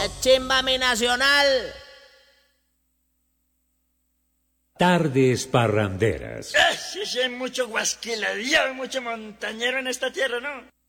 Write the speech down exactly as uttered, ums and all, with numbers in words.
¡Chimba mi nacional! Tardes parranderas. Ah, sí, sí, hay mucho guasquiladillo, hay mucho montañero en esta tierra, ¿no?